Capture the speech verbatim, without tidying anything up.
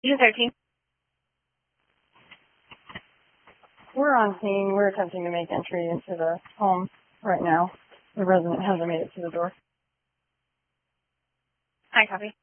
June thirteenth. We're on scene. We're attempting to make entry into the home right now. The resident hasn't made it to the door. Hi, copy.